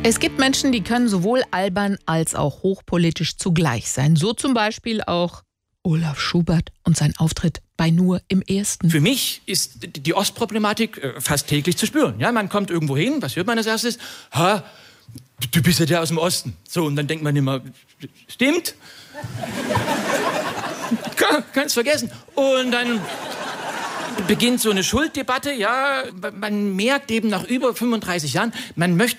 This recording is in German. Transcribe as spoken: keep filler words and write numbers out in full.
Es gibt Menschen, die können sowohl albern als auch hochpolitisch zugleich sein. So zum Beispiel auch Olaf Schubert und sein Auftritt bei Nur im Ersten. Für mich ist die Ostproblematik äh, fast täglich zu spüren. Ja, man kommt irgendwo hin, was hört man als erstes? Ha, du bist ja der aus dem Osten. So, und dann denkt man immer, stimmt? Kannst vergessen. Und dann beginnt so eine Schulddebatte. Ja, man merkt eben nach über fünfunddreißig Jahren, man möchte